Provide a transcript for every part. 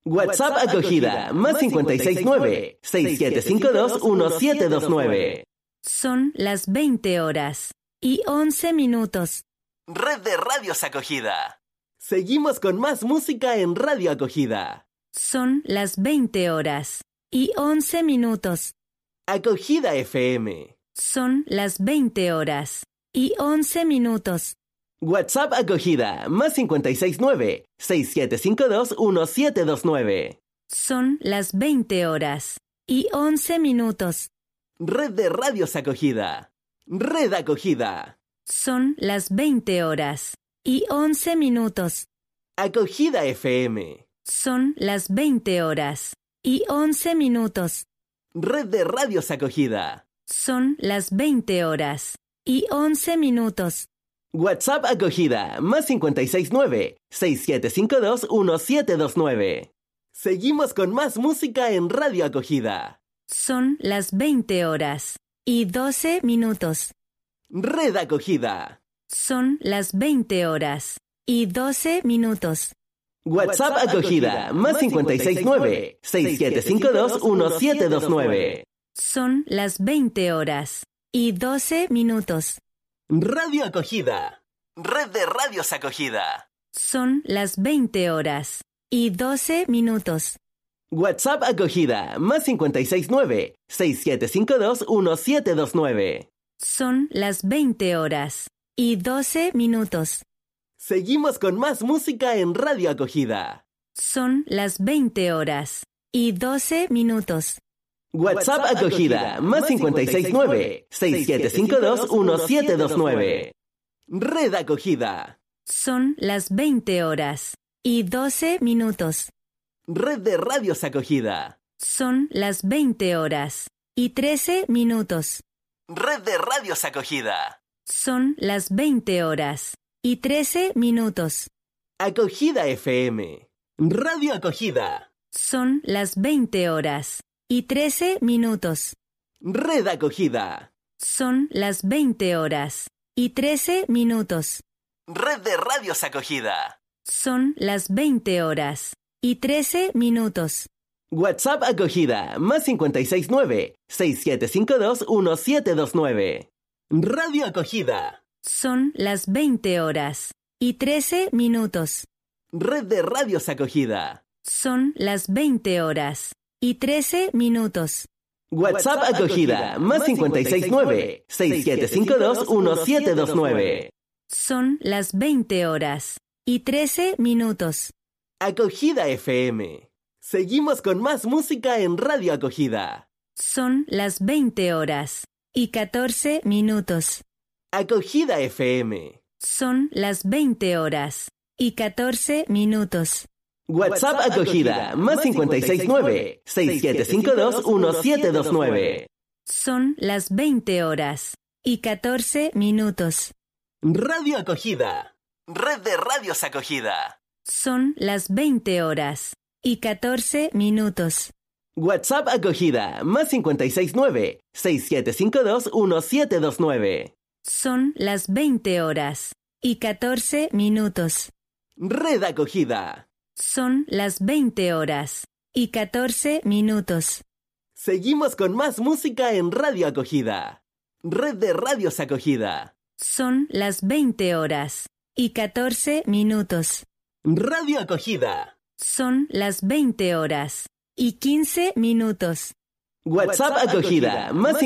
WhatsApp acogida, más 569-6752-1729. Son las 20 horas y 11 minutos. Red de Radios Acogida. Seguimos con más música en Radio Acogida. Son las 20 horas y 11 minutos. Acogida FM. Son las 20 horas y 11 minutos. WhatsApp acogida, más 569-6752-1729. Son las 20 horas y 11 minutos. Red de Radios Acogida. Red Acogida. Son las 20 horas y 11 minutos. Acogida FM. Son las 20 horas y 11 minutos. Red de Radios Acogida. Son las 20 horas y 11 minutos. WhatsApp acogida, más 569-6752-1729. Seguimos con más música en Radio Acogida. Son las 20 horas y 12 minutos. Red Acogida. Son las 20 horas y 12 minutos. WhatsApp acogida, más 569-6752-1729. Son las 20 horas y 12 minutos. Radio Acogida. Red de Radios Acogida. Son las 20 horas y 12 minutos. WhatsApp acogida, más 569-6752-1729. Son las 20 horas y 12 minutos. Seguimos con más música en Radio Acogida. Son las 20 horas y 12 minutos. WhatsApp acogida, más 569-6752-1729. Red Acogida. Son las 20 horas y 12 minutos. Red de Radios Acogida. Son las 20 horas y 13 minutos. Red de Radios Acogida. Son las 20 horas y 13 minutos. Acogida FM. Radio Acogida. Son las 20 horas y 13 minutos. Red Acogida. Son las 20 horas y 13 minutos. Red de Radios Acogida. Son las 20 horas y 13 minutos. WhatsApp acogida, más 569-6752-1729. Radio Acogida. Son las 20 horas y 13 minutos. Red de Radios Acogida. Son las 20 horas y 13 minutos. WhatsApp acogida, más 569-6752-1729. Son las 20 horas y 13 minutos. Acogida FM. Seguimos con más música en Radio Acogida. Son las 20 horas y 14 minutos. Acogida FM. Son las 20 horas y 14 minutos. WhatsApp acogida, más 569-6752-1729. Son las 20 horas y 14 minutos. Radio Acogida. Red de Radios Acogida. Son las 20 horas y 14 minutos. WhatsApp acogida, más 569-6752-1729. Son las 20 horas y 14 minutos. Red Acogida. Son las 20 horas y 14 minutos. Seguimos con más música en Radio Acogida. Red de Radios Acogida. Son las 20 horas y 14 minutos. Radio Acogida. Son las 20 horas y 15 minutos. WhatsApp acogida, más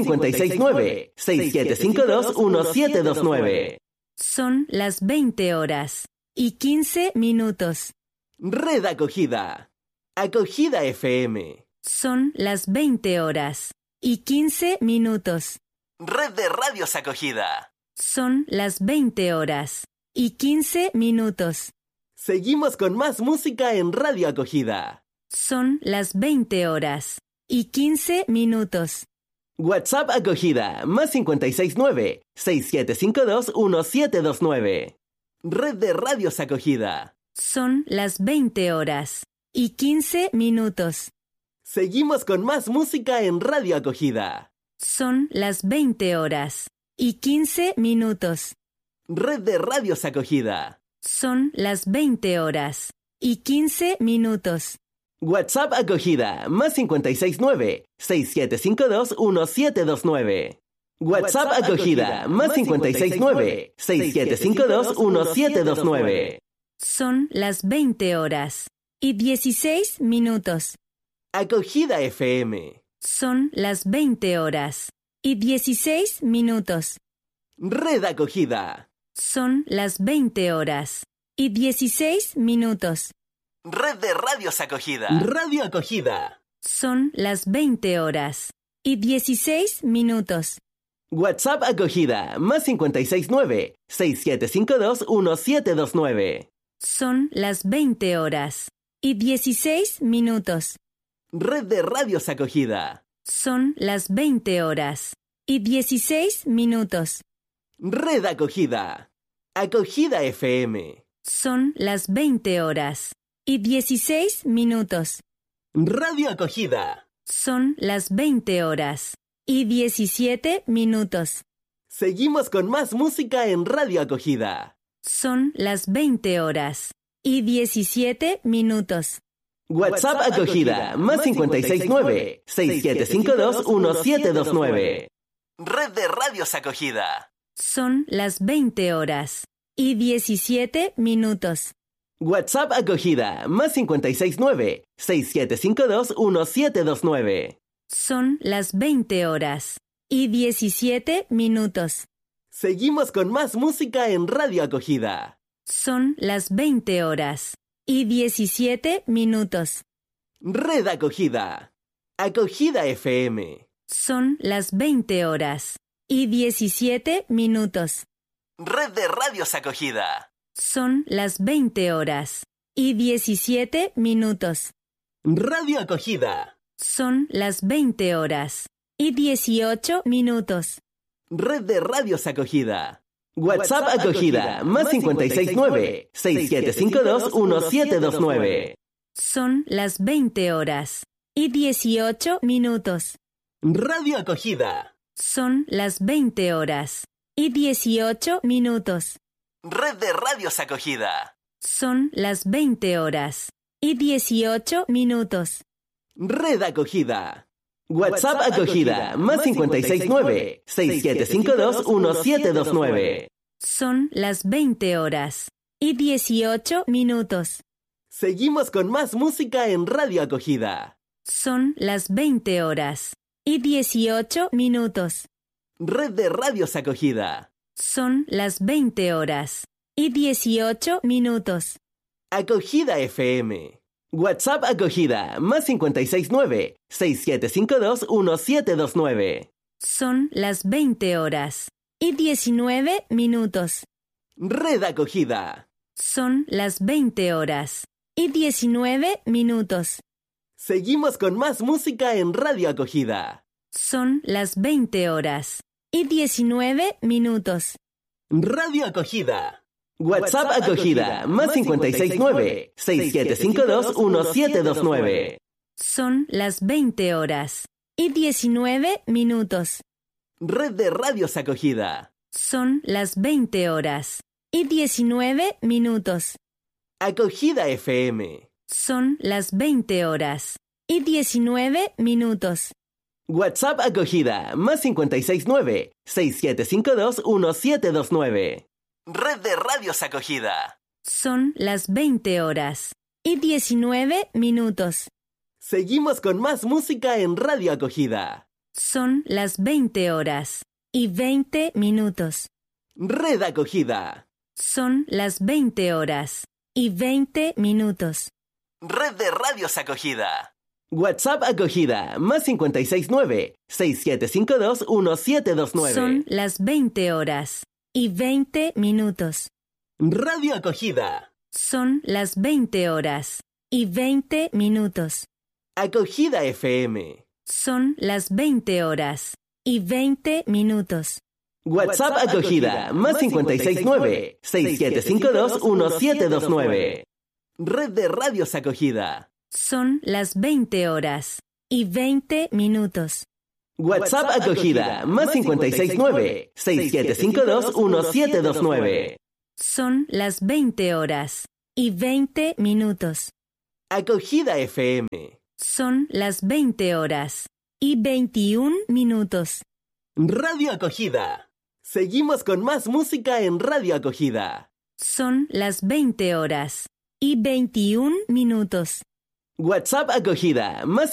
569-6752-1729. Son las 20 horas y 15 minutos. Red Acogida. Acogida FM. Son las 20 horas y 15 minutos. Red de Radios Acogida. Son las 20 horas y 15 minutos. Seguimos con más música en Radio Acogida. Son las 20 horas y 15 minutos. WhatsApp acogida, más 569-6752-1729. Red de Radios Acogida. Son las 20 horas y 15 minutos. Seguimos con más música en Radio Acogida. Son las 20 horas y 15 minutos. Red de Radios Acogida. Son las 20 horas y 15 minutos. WhatsApp acogida +569 6752 1729. WhatsApp acogida +569 6752 1729. Son las 20 horas y 16 minutos. Acogida FM. Son las 20 horas y 16 minutos. Red acogida. Son las 20 horas y 16 minutos. Red de radios acogida. Radio acogida. Son las 20 horas y 16 minutos. WhatsApp acogida +569 6752 1729. Son las 20 horas y 16 minutos. Red de radios acogida. Son las 20 horas y 16 minutos. Red acogida. Acogida FM. Son las 20 horas y 16 minutos. Radio acogida. Son las 20 horas y 17 minutos. Seguimos con más música en Radio Acogida. Son las 20 horas y 17 minutos. WhatsApp acogida +569 6752 1729. Red de radios acogida. Son las 20 horas y 17 minutos. WhatsApp acogida +569 6752 1729. Son las 20 horas y 17 minutos. Seguimos con más música en Radio Acogida. Son las 20 horas y 17 minutos. Red acogida. Acogida FM. Son las 20 horas y 17 minutos. Red de radios acogida. Son las 20 horas y 17 minutos. Radio acogida. Son las 20 horas y 18 minutos. Red de radios acogida. WhatsApp acogida +569 6752 1729. Son las 20 horas y 18 minutos. Radio acogida. Son las 20 horas y 18 minutos. Red de radios acogida. Son las 20 horas y 18 minutos. Red acogida. WhatsApp acogida +569 6752 1729. Son las 20 horas y 18 minutos. Seguimos con más música en Radio Acogida. Son las 20 horas y 18 minutos. Red de radios acogida. Son las 20 horas y 18 minutos. Acogida FM. WhatsApp acogida +569 6752 1729. Son las 20 horas y 19 minutos. Red acogida. Son las 20 horas y 19 minutos. Seguimos con más música en Radio Acogida. Son las 20 horas y 19 minutos. Radio Acogida. WhatsApp acogida +569 6752 1729. Son las 20 horas y 19 minutos. Red de radios acogida. Son las 20 horas y 19 minutos. Acogida FM. Son las 20 horas y 19 minutos. WhatsApp acogida +569 6752 1729. Red de radios acogida. Son las 20 horas y 19 minutos. Seguimos con más música en Radio Acogida. Son las 20 horas y 20 minutos. Red acogida. Son las 20 horas y 20 minutos. Red de radios acogida. WhatsApp acogida +569 6752 1729. Son las 20 horas y 20 minutos. Radio acogida. Son las 20 horas y 20 minutos. Acogida FM. Son las 20 horas y 20 minutos. WhatsApp acogida +569 6752 1729. Red de radios acogida. Son las 20 horas y 20 minutos. WhatsApp acogida +569 6752 1729. Son las 20 horas y 20 minutos. Acogida FM. Son las 20 horas y 21 minutos. Radio Acogida. Seguimos con más música en Radio Acogida. Son las 20 horas y 21 minutos. WhatsApp Acogida, más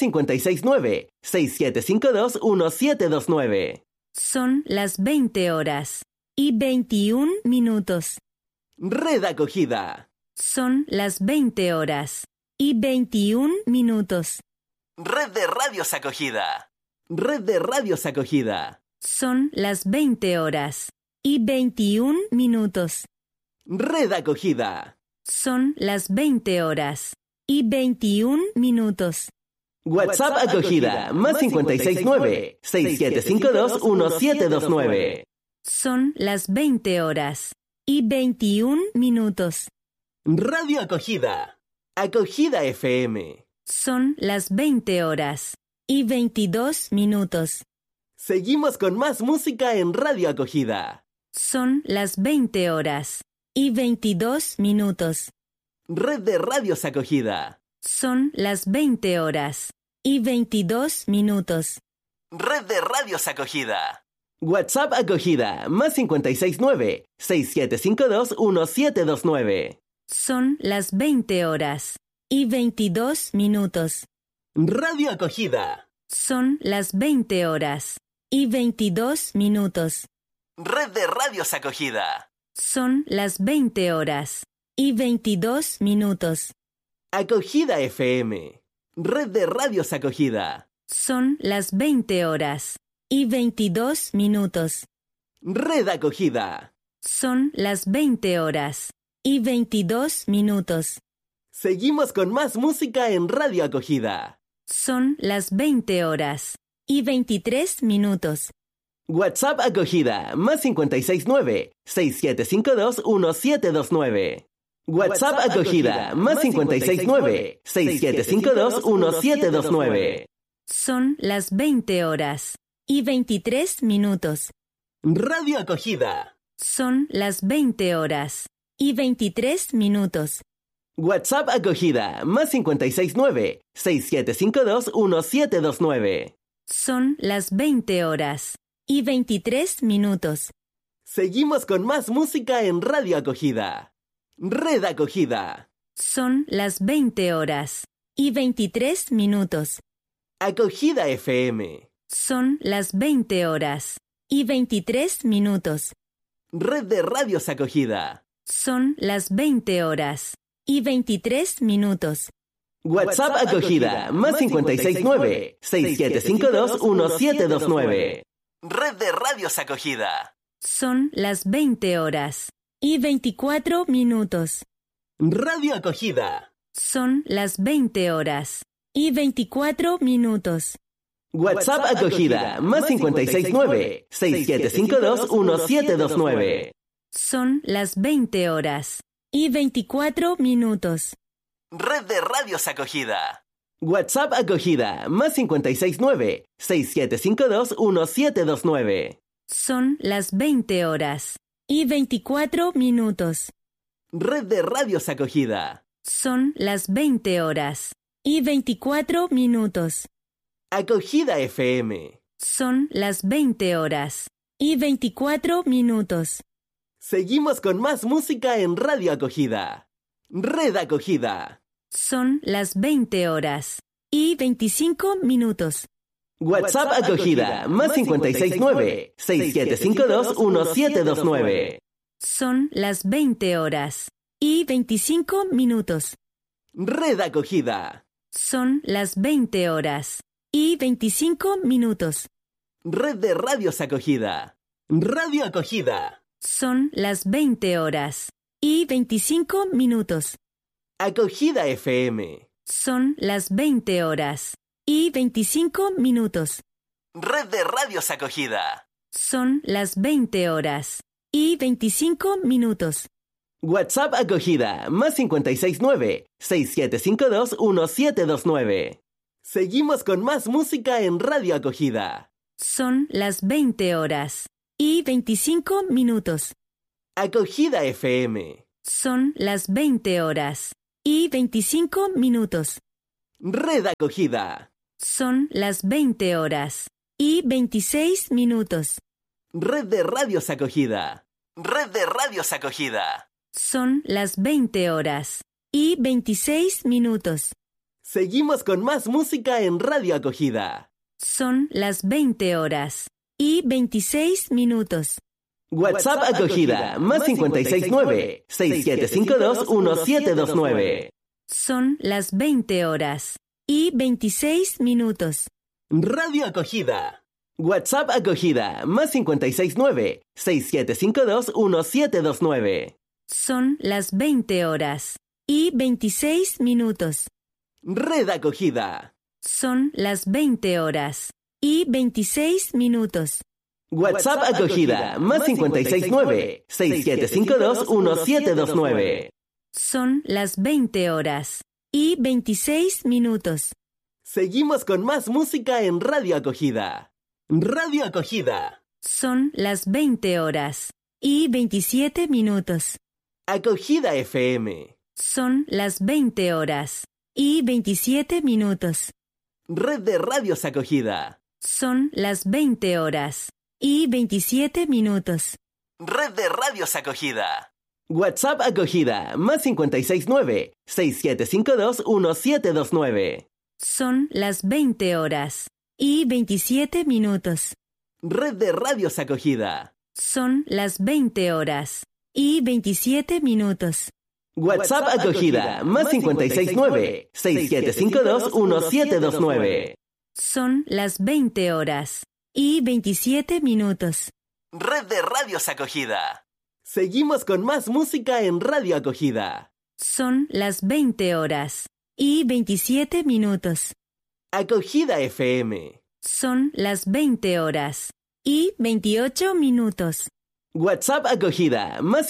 569-6752-1729. Son las 20 horas y 21 minutos. Red Acogida. Son las 20 horas y 21 minutos. Red de Radios Acogida. Red de Radios Acogida. Son las 20 horas y 21 minutos. Red Acogida. Son las 20 horas y 21 minutos. WhatsApp Acogida, más 569-6752-1729. Son las 20 horas y 21 minutos. Radio Acogida. Acogida FM. Son las 20 horas y 22 minutos. Seguimos con más música en Radio Acogida. Son las 20 horas y 22 minutos. Red de Radios Acogida. Son las 20 horas y 22 minutos. Red de Radios Acogida. WhatsApp Acogida, más 569-6752-1729. Son las 20 horas y 22 minutos. Radio Acogida. Son las 20 horas y 22 minutos. Red de Radios Acogida. Son las 20 horas y 22 minutos. Acogida FM. Red de Radios Acogida. Son las 20 horas y 22 minutos. Red Acogida. Son las 20 horas y 22 minutos. Seguimos con más música en Radio Acogida. Son las 20 horas y 23 minutos. WhatsApp Acogida, más 569-6752-1729. WhatsApp Acogida, más 569-6752-1729. Son las 20 horas y 23 minutos. Radio Acogida. Son las 20 horas y 23 minutos. WhatsApp Acogida, más 569-6752-1729. Son las 20 horas y 23 minutos. Seguimos con más música en Radio Acogida. Red Acogida. Son las 20 horas y 23 minutos. Acogida FM. Son las 20 horas y 23 minutos. Red de Radios Acogida. Son las 20 horas y 23 minutos. WhatsApp Acogida, más 569-6752-1729. Red de Radios Acogida. Son las 20 horas y 24 minutos. Radio Acogida. Son las 20 horas y 24 minutos. WhatsApp Acogida, más 569-6752-1729. Son las 20 horas y 24 minutos. Red de Radios Acogida. WhatsApp Acogida, más 569-6752-1729. Son las 20 horas y 24 minutos. Red de Radios Acogida. Son las 20 horas y 24 minutos. Acogida FM. Son las 20 horas y 24 minutos. Seguimos con más música en Radio Acogida. Red Acogida. Son las 20 horas y 25 minutos. WhatsApp Acogida, más 569-6752-1729. Son las 20 horas y 25 minutos. Red Acogida. Son las 20 horas y 25 minutos. Red de Radios Acogida. Radio Acogida. Son las 20 horas y 25 minutos. Acogida FM. Son las 20 horas y 25 minutos. Red de Radios Acogida. Son las 20 horas y 25 minutos. WhatsApp Acogida, más 569-6752-1729. Seguimos con más música en Radio Acogida. Son las 20 horas y 25 minutos. Acogida FM. Son las 20 horas y 25 minutos. Red Acogida. Son las 20 horas y 26 minutos. Red de Radios Acogida. Red de Radios Acogida. Son las 20 horas y 26 minutos. Seguimos con más música en Radio Acogida. Son las 20 horas y 26 minutos. WhatsApp Acogida, más 569-6752-1729. Son las 20 horas y 26 minutos. Radio Acogida. WhatsApp Acogida, más 569-6752-1729. Son las 20 horas y 26 minutos. Red Acogida. Son las 20 horas y 26 minutos. WhatsApp Acogida, más 569-6752-1729. Son las 20 horas y 26 minutos. Seguimos con más música en Radio Acogida. Radio Acogida. Son las 20 horas y 27 minutos. Acogida FM. Son las 20 horas y 27 minutos. Red de Radios Acogida. Son las 20 horas y 27 minutos. Red de Radios Acogida. WhatsApp Acogida, más 569-6752-1729. Son las 20 horas y 27 minutos. Red de Radios Acogida. Son las 20 horas y 27 minutos. WhatsApp Acogida, más 569-6752-1729. Son las 20 horas y 27 minutos. Red de Radios Acogida. Seguimos con más música en Radio Acogida. Son las 20 horas y 27 minutos. Acogida FM. Son las 20 horas y 28 minutos. WhatsApp Acogida, más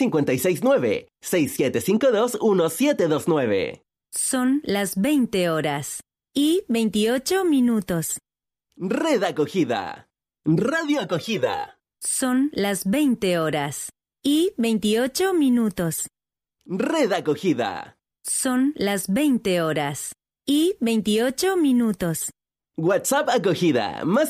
569-6752-1729. Son las 20 horas y 28 minutos. Red Acogida. Radio Acogida. Son las 20 horas y 28 minutos. Red Acogida. Son las 20 horas y 28 minutos. WhatsApp Acogida, más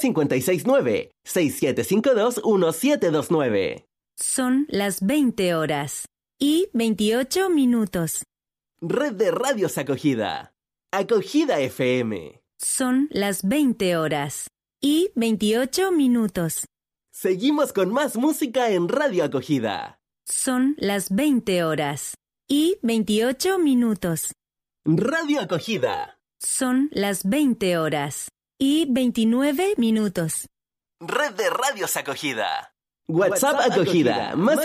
569-6752-1729. Son las 20 horas y 28 minutos. Red de Radios Acogida. Acogida FM. Son las 20 horas y 28 minutos. Seguimos con más música en Radio Acogida. Son las 20 horas y 28 minutos. Radio Acogida. Son las 20 horas y 29 minutos. Red de Radios Acogida. WhatsApp Acogida, más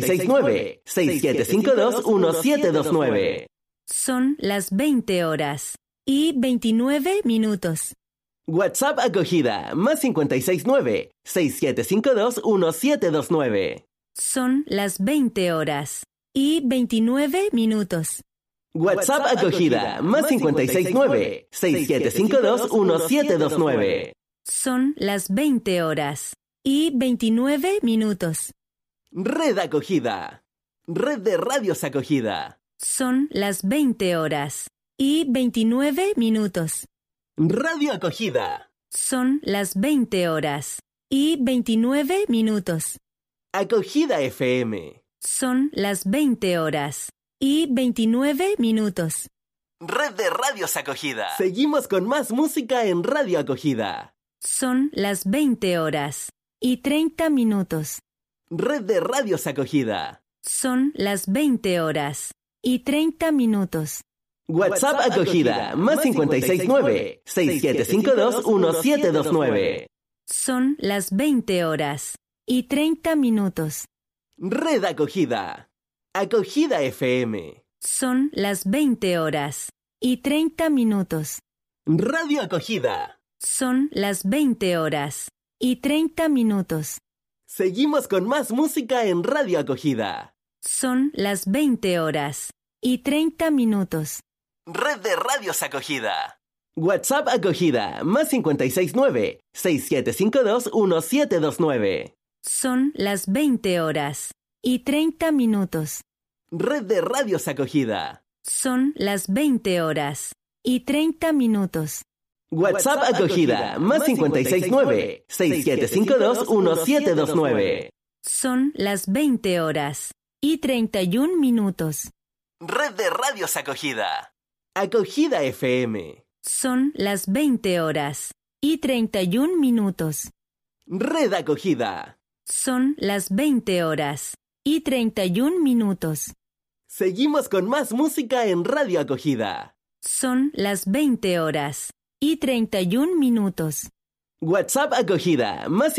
569-6752-1729. Son las 20 horas y 29 minutos. WhatsApp Acogida, más 569-6752-1729. Son las 20 horas y 29 minutos. WhatsApp Acogida, más 569-6752-1729. Son las 20 horas y 29 minutos. Red Acogida. Red de Radios Acogida. Son las 20 horas y 29 minutos. Radio Acogida. Son las 20 horas y 29 minutos. Acogida FM. Son las 20 horas y 29 minutos. Red de Radios Acogida. Seguimos con más música en Radio Acogida. Son las 20 horas y 30 minutos. Red de Radios Acogida. Son las 20 horas y 30 minutos. WhatsApp Acogida, más 569-6752-1729. Son las 20 horas y 30 minutos. Red Acogida. Acogida FM. Son las 20 horas y 30 minutos. Radio Acogida. Son las 20 horas y 30 minutos. Seguimos con más música en Radio Acogida. Son las 20 horas y 30 minutos. Red de Radios Acogida. WhatsApp Acogida, más 569-6752-1729. Son las 20 horas y 30 minutos. Red de Radios Acogida. Son las 20 horas y 30 minutos. WhatsApp acogida, más 569-6752-1729. Son las 20 horas y 31 minutos. Red de Radios Acogida. Acogida FM. Son las 20 horas y 31 minutos. Red Acogida. Son las 20 horas y 31 minutos. Seguimos con más música en Radio Acogida. Son las 20 horas y 31 minutos. WhatsApp acogida, más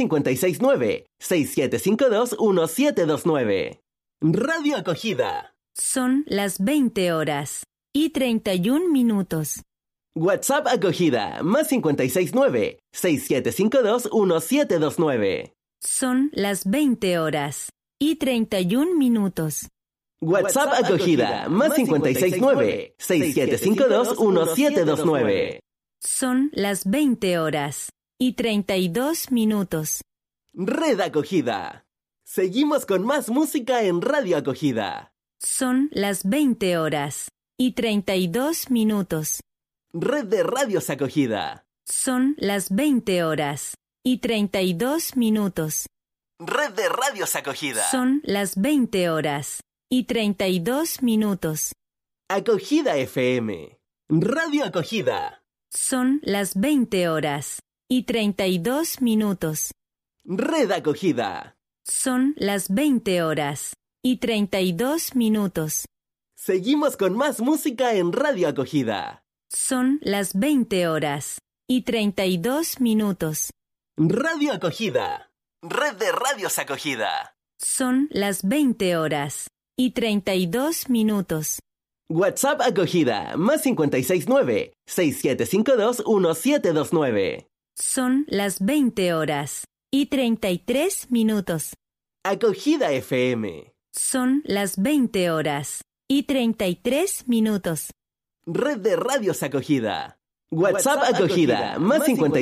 569-6752-1729. Radio Acogida. Son las 20 horas y 31 minutos. WhatsApp acogida, más 569-6752-1729. Son las 20 horas y 31 minutos. WhatsApp acogida, más 569-6752-1729. Son las 20 horas y 32 minutos. Red Acogida. Seguimos con más música en Radio Acogida. Son las 20 horas y 32 minutos. Red de Radios Acogida. Son las 20 horas y 32 minutos. Red de Radios Acogida. Son las 20 horas y 32 minutos. Acogida FM. Radio Acogida. Son las 20 horas y 32 minutos. Red Acogida. Son las 20 horas y 32 minutos. Seguimos con más música en Radio Acogida. Son las 20 horas y 32 minutos. Radio Acogida. Red de Radios Acogida. Son las 20 horas y 32 minutos. WhatsApp acogida, más 569-6752-1729. Son las 20 horas y 33 minutos. Acogida FM. Son las 20 horas y 33 minutos. Red de Radios Acogida. WhatsApp acogida, más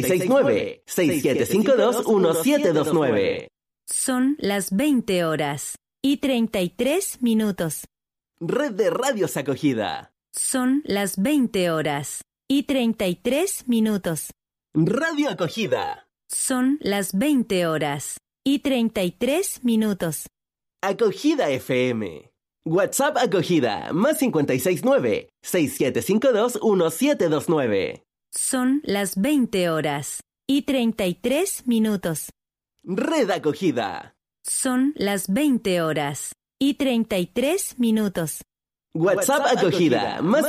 569-6752-1729. Son las 20 horas y 33 minutos. Red de Radios Acogida. Son las 20 horas y 33 minutos. Radio Acogida. Son las 20 horas y 33 minutos. Acogida FM. WhatsApp acogida, más 569-6752-1729. Son las 20 horas y 33 minutos. Red Acogida. Son las 20 horas y 33 minutos. WhatsApp acogida, más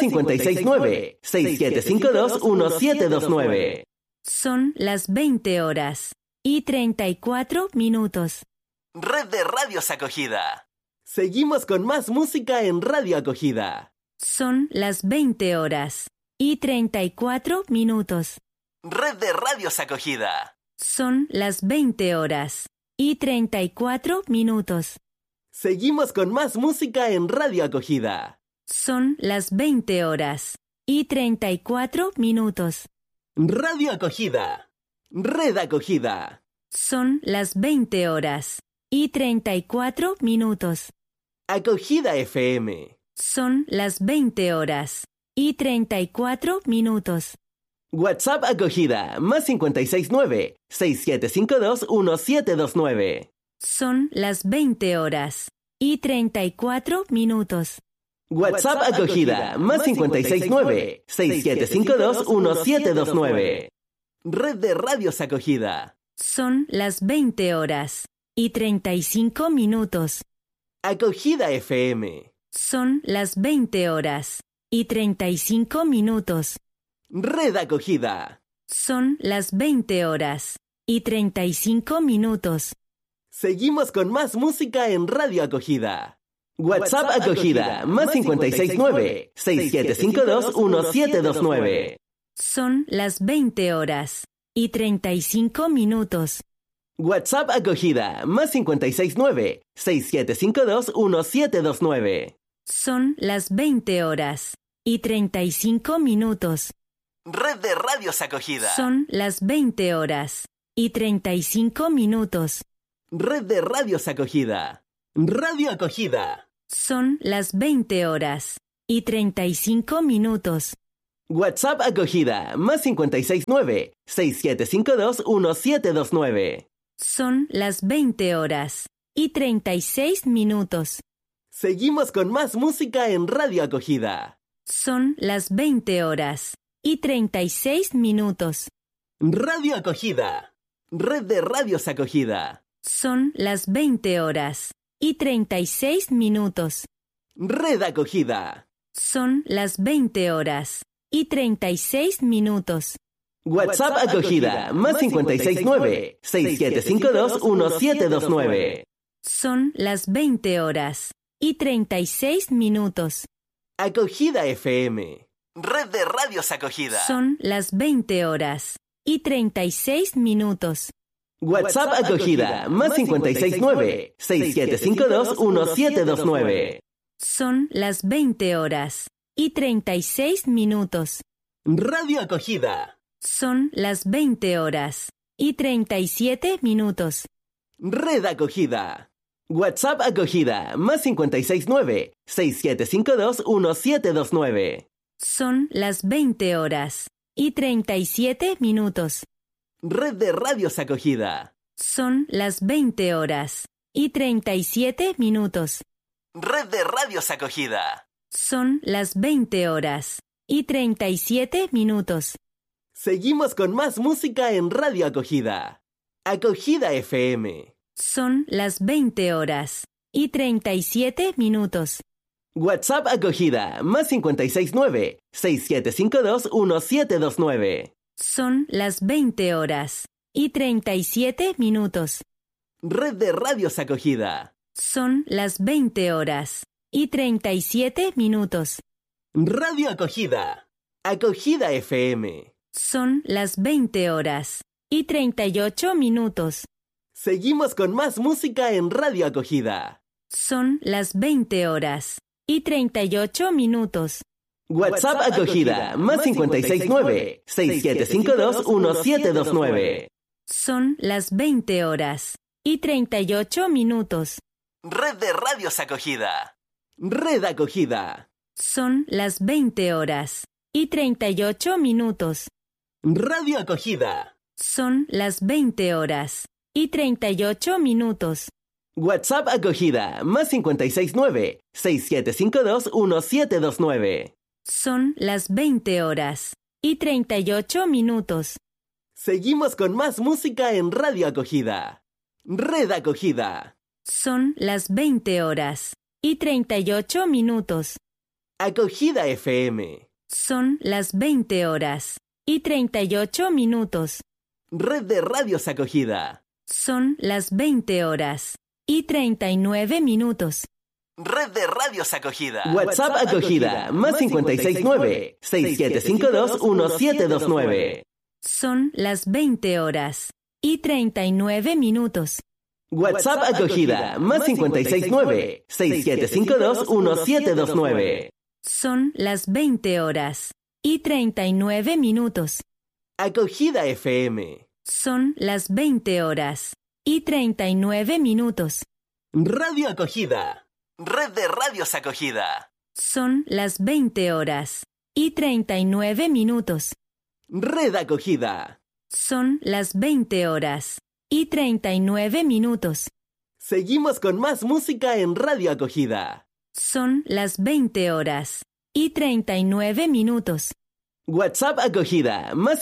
569-6752-1729. Son las 20 horas y 34 minutos. Red de Radios Acogida. Seguimos con más música en Radio Acogida. Son las 20 horas y 34 minutos. Red de Radios Acogida. Son las 20 horas y 34 minutos. Seguimos con más música en Radio Acogida. Son las 20 horas y 34 minutos. Radio Acogida. Red Acogida. Son las 20 horas y 34 minutos. Acogida FM. Son las 20 horas y 34 minutos. WhatsApp acogida, más 569-6752-1729. Son las 20 horas y 34 minutos. WhatsApp acogida, más 569-6752-1729. Red de Radios Acogida. Son las 20 horas y 35 minutos. Acogida FM. Son las 20 horas y 35 minutos. Red Acogida. Son las 20 horas y 35 minutos. Seguimos con más música en Radio Acogida. WhatsApp acogida, más 569-6752-1729. Son las 20 horas y 35 minutos. WhatsApp acogida, más 569-6752-1729. Son las 20 horas y 35 minutos. Red de Radios Acogida. Son las 20 horas y 35 minutos. Red de Radios Acogida. Radio Acogida. Son las 20 horas y 35 minutos. WhatsApp acogida más 569-6752-1729. Son las 20 horas y 36 minutos. Seguimos con más música en Radio Acogida. Son las 20 horas y 36 minutos. Radio Acogida. Red de Radios Acogida. Son las 20 horas y 36 minutos. Red Acogida. Son las 20 horas y 36 minutos. WhatsApp acogida más 569-6752-1729. Son las 20 horas y 36 minutos. Acogida FM. Red de Radios Acogida. Son las 20 horas y 36 minutos. WhatsApp acogida más 569-6752-1729. Son las 20 horas y 36 minutos. Radio Acogida. Son las 20 horas y 37 minutos. Red Acogida. WhatsApp acogida más 569-6752-1729. Son las 20 horas y 37 minutos. Red de Radios Acogida. Son las 20 horas y 37 minutos. Red de Radios Acogida. Son las 20 horas y 37 minutos. Seguimos con más música en Radio Acogida. Acogida FM. Son las 20 horas y 37 minutos. WhatsApp acogida más 569-6752-1729. Son las 20 horas y 37 minutos. Red de Radios Acogida. Son las 20 horas y 37 minutos. Radio Acogida. Acogida FM. Son las 20 horas y 38 minutos. Seguimos con más música en Radio Acogida. Son las 20 horas y 38 minutos. WhatsApp acogida más 569-6752-1729. Son las 20 horas y 38 minutos. Red de Radios Acogida. Red Acogida. Son las 20 horas y 38 minutos. Radio Acogida. Son las 20 horas y 38 minutos. WhatsApp acogida más 569-6752-1729. Son las 20 horas y 38 minutos. Seguimos con más música en Radio Acogida. Red Acogida. Son las 20 horas y 38 minutos. Acogida FM. Son las 20 horas y 38 minutos. Red de Radios Acogida. Son las 20 horas y 39 minutos. Red de Radios Acogida. WhatsApp acogida más 569-6752-1729. Son las 20 horas y 39 minutos. WhatsApp acogida más 569-6752-1729. Son las 20 horas y 39 minutos. Acogida FM. Son las 20 horas y 39 minutos. Radio Acogida. Red de Radios Acogida. Son las 20 horas y 39 minutos. Red Acogida. Son las 20 horas y 39 minutos. Seguimos con más música en Radio Acogida. Son las 20 horas y 39 minutos. WhatsApp acogida más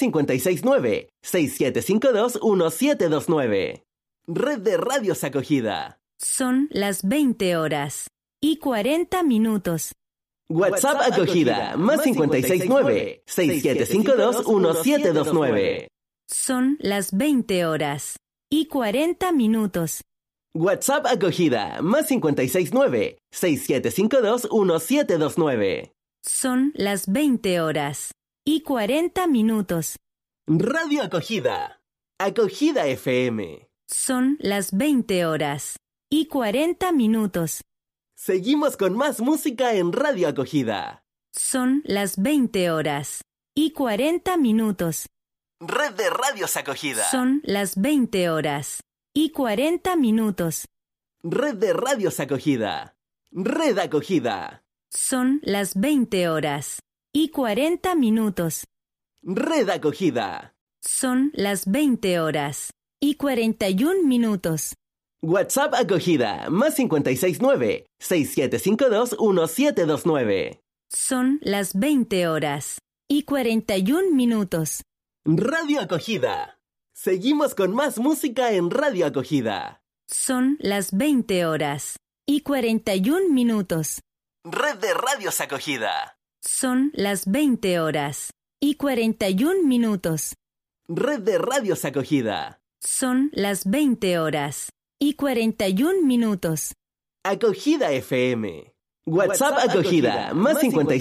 569-6752-1729. Red de Radios Acogida. Son las 20 horas y 40 minutos. WhatsApp acogida más 569-6752-1729. Son las 20 horas y 40 minutos. WhatsApp acogida más 569-6752-1729. Son las 20 horas y 40 minutos. Radio Acogida. Acogida FM. Son las 20 horas y 40 minutos. Seguimos con más música en Radio Acogida. Son las 20 horas y 40 minutos. Red de Radios Acogida. Son las 20 horas y 40 minutos. Red de Radios Acogida. Red Acogida. Son las 20 horas y 40 minutos. Red Acogida. Son las 20 horas y 41 minutos. WhatsApp Acogida, más 569-6752-1729. Son las 20 horas y 41 minutos. Radio Acogida. Seguimos con más música en Radio Acogida. Son las 20 horas y 41 minutos. Red de Radios Acogida. Son las 20 horas y 41 minutos. Red de Radios Acogida. Son las 20 horas y 41 minutos. Acogida FM. WhatsApp Acogida, más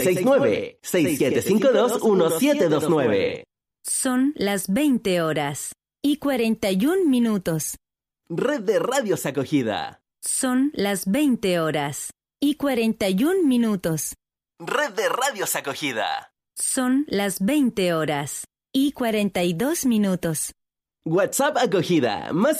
569-6752-1729. Son las 20 horas y 41 minutos. Red de Radios Acogida. Son las 20 horas y 41 minutos. Red de Radios Acogida. Son las 20 horas y 42 minutos. WhatsApp Acogida, más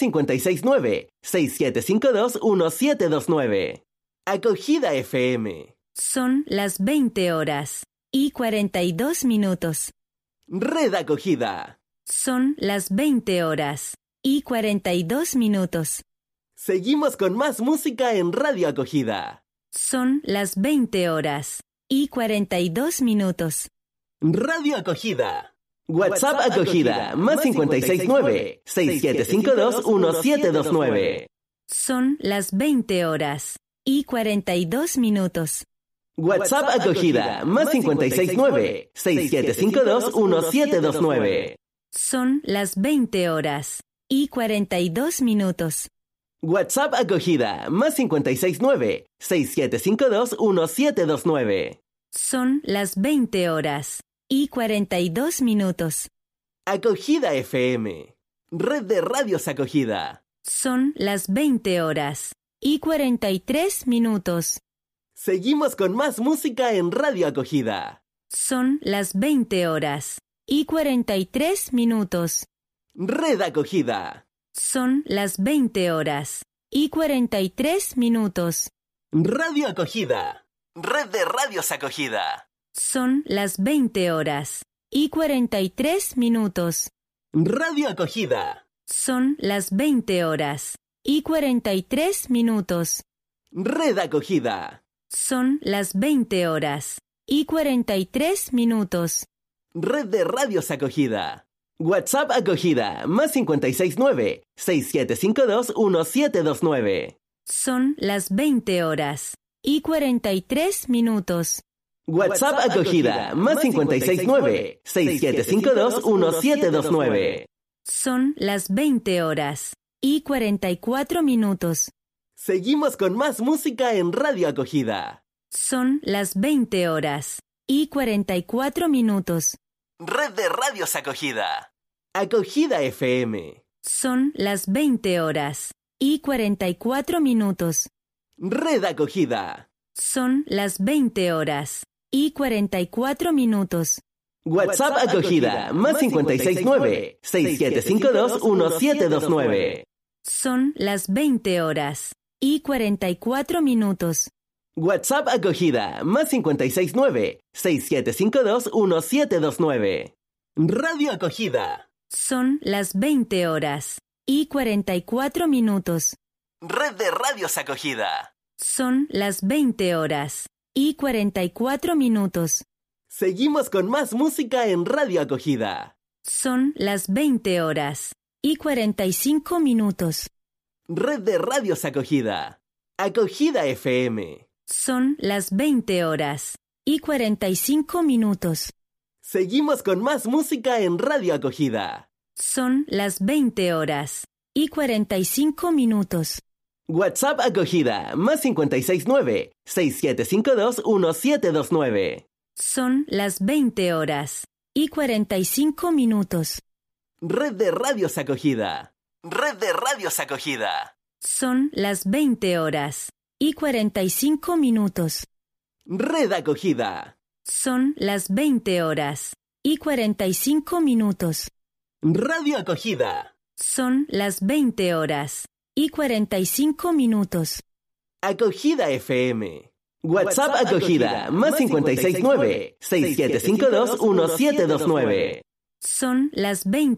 569-6752-1729. Acogida FM. Son las 20 horas y 42 minutos. Red Acogida. Son las 20 horas y 42 minutos. Seguimos con más música en Radio Acogida. Son las 20 horas y 42 minutos. Radio Acogida. WhatsApp Acogida, más 569-6752-1729. Son las 20 horas y 42 minutos. WhatsApp Acogida, más 569-6752-1729. Son las 20 horas y 42 minutos. WhatsApp Acogida, más 569-6752-1729. Son las 20 horas y 42 minutos. Acogida FM. Red de Radios Acogida. Son las 20 horas y 43 minutos. Seguimos con más música en Radio Acogida. Son las 20 horas y 43 minutos. Red Acogida. Son las 20 horas y 43 minutos. Radio Acogida. Red de Radios Acogida. Son las 20 horas y 43 minutos. Radio Acogida. Son las 20 horas y 43 minutos. Red Acogida. Son las 20 horas y 43 minutos. Red de Radios Acogida. WhatsApp Acogida, más 569-6752-1729. Son las 20 horas y 43 minutos. WhatsApp Acogida, más 569-6752-1729. Son las 20 horas y 44 minutos. Seguimos con más música en Radio Acogida. Son las 20 horas y 44 minutos. Red de Radios Acogida. Acogida FM. Son las 20 horas y 44 minutos. Red Acogida. Son las 20 horas y 44 minutos. WhatsApp Acogida, más 569-6752-1729. Son las 20 horas y 44 minutos. WhatsApp Acogida, más 569-6752-1729. Radio Acogida. Son las 20 horas y 44 minutos. Red de Radios Acogida. Son las 20 horas y 44 minutos. Seguimos con más música en Radio Acogida. Son las 20 horas y 45 minutos. Red de Radios Acogida. Acogida FM. Son las 20 horas y 45 minutos. Seguimos con más música en Radio Acogida. Son las 20 horas y 45 minutos. WhatsApp Acogida, más 569-6752-1729. Son las 20 horas y 45 minutos. Red de Radios Acogida. Red de Radios Acogida. Son las 20 horas y 45 minutos. Red Acogida. Son las 20 horas y 45 minutos. Radio Acogida. Son las 20 horas y 45 minutos. Acogida FM. WhatsApp acogida, más 569-6752-1729. Son las 20.